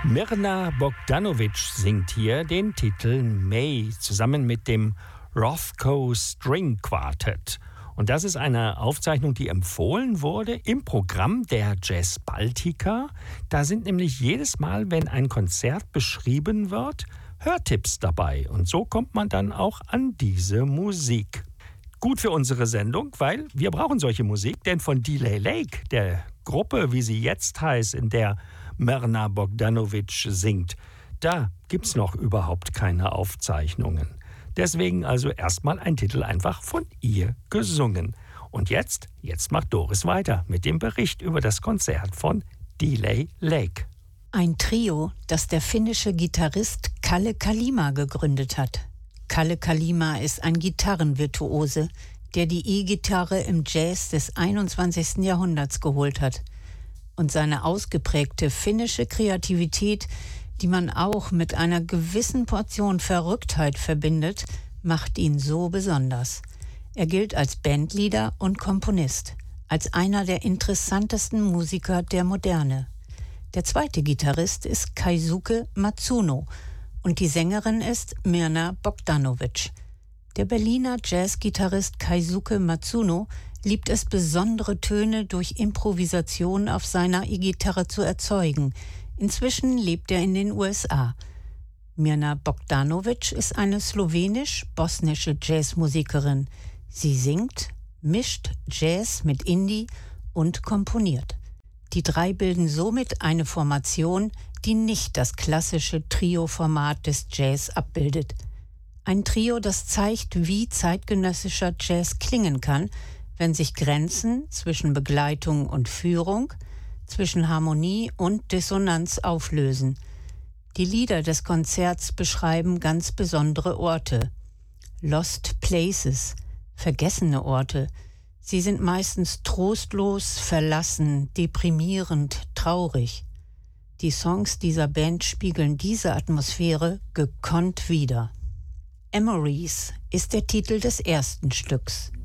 Mirna Bogdanovic singt hier den Titel May zusammen mit dem Rothko String Quartet. Und das ist eine Aufzeichnung, die empfohlen wurde im Programm der Jazz Baltica. Da sind nämlich jedes Mal, wenn ein Konzert beschrieben wird, Hörtipps dabei. Und so kommt man dann auch an diese Musik. Gut für unsere Sendung, weil wir brauchen solche Musik, denn von Delay Lake, der Gruppe, wie sie jetzt heißt, in der Mirna Bogdanovic singt, da gibt's noch überhaupt keine Aufzeichnungen. Deswegen also erstmal ein Titel einfach von ihr gesungen. Und jetzt macht Doris weiter mit dem Bericht über das Konzert von Delay Lake. Ein Trio, das der finnische Gitarrist Kalle Kalima gegründet hat. Kalle Kalima ist ein Gitarrenvirtuose, der die E-Gitarre im Jazz des 21. Jahrhunderts geholt hat. Und seine ausgeprägte finnische Kreativität, die man auch mit einer gewissen Portion Verrücktheit verbindet, macht ihn so besonders. Er gilt als Bandleader und Komponist, als einer der interessantesten Musiker der Moderne. Der zweite Gitarrist ist Keisuke Matsuno und die Sängerin ist Mirna Bogdanovic. Der Berliner Jazzgitarrist Keisuke Matsuno liebt es, besondere Töne durch Improvisation auf seiner E-Gitarre zu erzeugen. Inzwischen lebt er in den USA. Mirna Bogdanovic ist eine slowenisch-bosnische Jazzmusikerin. Sie singt, mischt Jazz mit Indie und komponiert. Die drei bilden somit eine Formation, die nicht das klassische Trio-Format des Jazz abbildet. Ein Trio, das zeigt, wie zeitgenössischer Jazz klingen kann, wenn sich Grenzen zwischen Begleitung und Führung, zwischen Harmonie und Dissonanz auflösen. Die Lieder des Konzerts beschreiben ganz besondere Orte. Lost Places, vergessene Orte. Sie sind meistens trostlos, verlassen, deprimierend, traurig. Die Songs dieser Band spiegeln diese Atmosphäre gekonnt wider. Memories ist der Titel des ersten Stücks.